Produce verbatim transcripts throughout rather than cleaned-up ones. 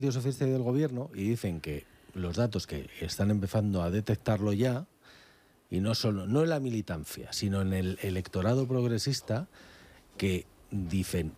Partido Socialista y del Gobierno y dicen que los datos que están empezando a detectarlo ya, y no solo, no en la militancia, sino en el electorado progresista, que dicen,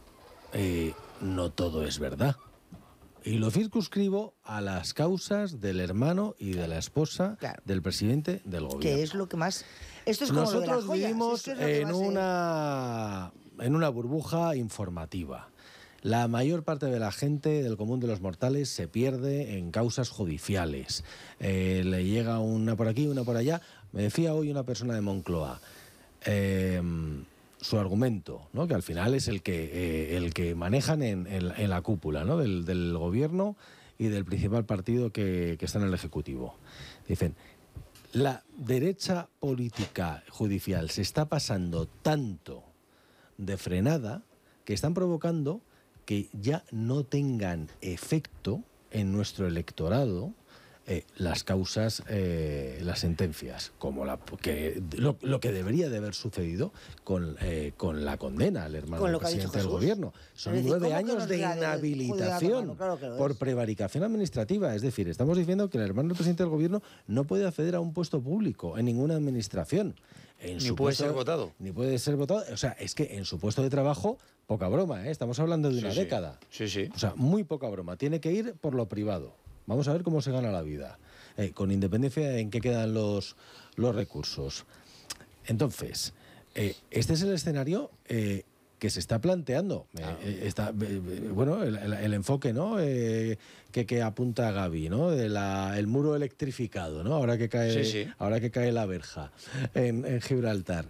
eh, no todo es verdad. Y lo circunscribo a las causas del hermano y de la esposa claro. del presidente del Gobierno. Que es lo que más... Esto es como Nosotros lo de las joyas, vivimos es que es lo que en, más una, en una burbuja informativa. La mayor parte de la gente del común de los mortales se pierde en causas judiciales. Eh, le llega una por aquí, una por allá. Me decía hoy una persona de Moncloa eh, su argumento, ¿no? Que al final es el que, eh, el que manejan en, en, en la cúpula, ¿no? del, del gobierno y del principal partido que, que está en el Ejecutivo. Dicen, la derecha política judicial se está pasando tanto de frenada que están provocando que ya no tengan efecto en nuestro electorado eh, las causas, eh, las sentencias, como la que lo, lo que debería de haber sucedido con, eh, con la condena al hermano del presidente del Gobierno. Son decir, nueve años de inhabilitación claro por prevaricación administrativa. Es decir, estamos diciendo que el hermano del presidente del Gobierno no puede acceder a un puesto público en ninguna administración. En ni su puede puesto, ser votado. Ni puede ser votado. O sea, es que en su puesto de trabajo, poca broma, ¿eh? Estamos hablando de una sí, década. Sí, sí. O sea, muy poca broma. Tiene que ir por lo privado. Vamos a ver cómo se gana la vida, eh, con independencia de en qué quedan los, los recursos. Entonces, eh, este es el escenario eh, que se está planteando. Ah. Eh, está, eh, bueno, el, el, el enfoque, ¿no? Eh, que, que apunta a Gaby, ¿no? De la, el muro electrificado, ¿no? Ahora que cae, sí, sí. Ahora que cae la verja en, en Gibraltar.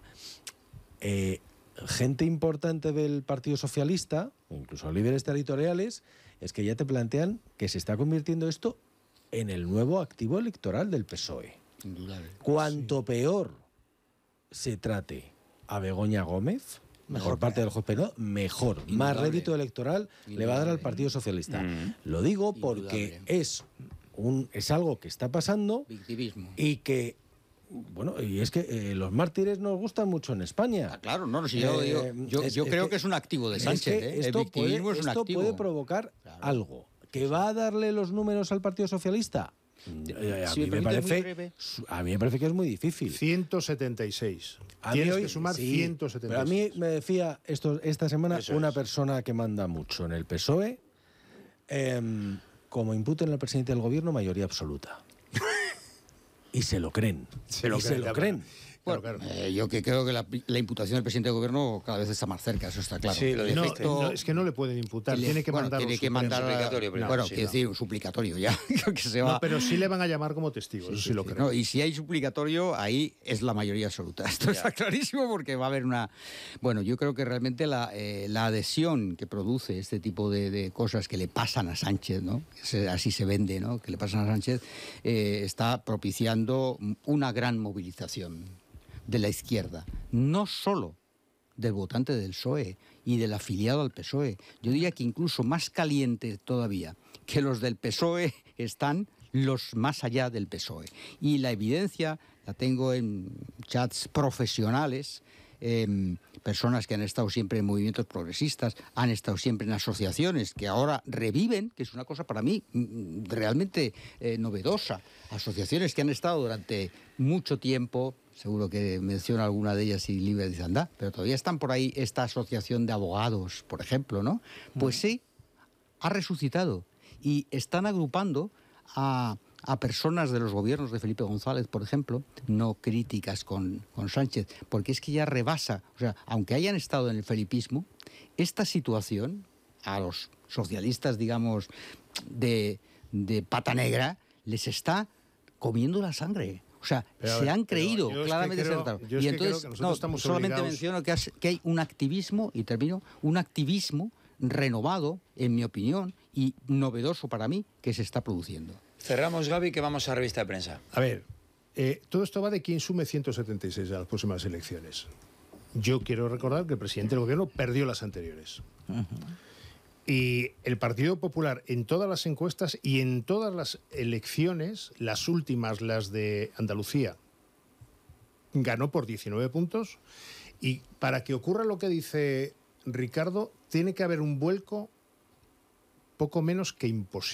Eh, gente importante del Partido Socialista, incluso líderes territoriales, es que ya te plantean que se está convirtiendo esto en el nuevo activo electoral del P S O E. Indudable. Cuanto sí. peor se trate a Begoña Gómez, mejor por parte del juez penal, mejor, Indudable. Más rédito electoral Indudable. Le va a dar al Partido Socialista. Mm. Lo digo porque es, un, es algo que está pasando Victimismo. Y que... Bueno, y es que eh, los mártires nos gustan mucho en España. Ah, claro, no, no si yo, eh, yo, yo, es, yo creo que, que es un activo de Sánchez. Es que ¿eh? Esto, el victimismo puede, es un esto activo. puede provocar claro. algo. ¿Que va a darle los números al Partido Socialista? A, si mí me me parece, a mí me parece que es muy difícil. ciento setenta y seis. A Tienes hoy, que sumar sí, ciento setenta y seis. Pero a mí me decía esto, esta semana Eso una es. persona que manda mucho en el P S O E, eh, como imputen al presidente del Gobierno, mayoría absoluta. Y se lo creen. Se lo y creen, se lo claro. creen. Bueno, claro, claro. Eh, yo que creo que la, la imputación del presidente del Gobierno cada vez está más cerca, eso está claro. Sí, lo no, efecto, no, es que no le pueden imputar, le, tiene que bueno, mandar tiene un que mandar un suplicatorio. No, bueno, sí, quiero no. decir, un suplicatorio ya. que se va. No, pero sí le van a llamar como testigo, sí, eso sí, sí lo sí, creo. No, y si hay suplicatorio, ahí es la mayoría absoluta. Esto ya. Está clarísimo porque va a haber una... Bueno, yo creo que realmente la, eh, la adhesión que produce este tipo de, de cosas que le pasan a Sánchez, ¿no? Así se vende, ¿no? Que le pasan a Sánchez, eh, está propiciando una gran movilización de la izquierda, no solo del votante del P S O E y del afiliado al P S O E. Yo diría que incluso más caliente todavía que los del P S O E están los más allá del P S O E. Y la evidencia la tengo en chats profesionales, eh, personas que han estado siempre en movimientos progresistas, han estado siempre en asociaciones que ahora reviven, que es una cosa para mí realmente eh, novedosa. Asociaciones que han estado durante mucho tiempo. Seguro que menciona alguna de ellas y Libre dice anda, pero todavía están por ahí esta asociación de abogados, por ejemplo, ¿no? Pues sí, ha resucitado y están agrupando a, a personas de los gobiernos de Felipe González, por ejemplo, no críticas con, con Sánchez, porque es que ya rebasa, o sea, aunque hayan estado en el felipismo, esta situación a los socialistas, digamos, de, de pata negra, les está comiendo la sangre. O sea, pero, se han creído claramente es que creo, y es entonces, que no, estamos solamente obligados... menciono que, has, que hay un activismo, y termino, un activismo renovado, en mi opinión, y novedoso para mí, que se está produciendo. Cerramos, Gaby, que vamos a revista de prensa. A ver, eh, todo esto va de quién sume ciento setenta y seis a las próximas elecciones. Yo quiero recordar que el presidente del Gobierno perdió las anteriores. Uh-huh. Y el Partido Popular en todas las encuestas y en todas las elecciones, las últimas, las de Andalucía, ganó por diecinueve puntos. Y para que ocurra lo que dice Ricardo, tiene que haber un vuelco poco menos que imposible.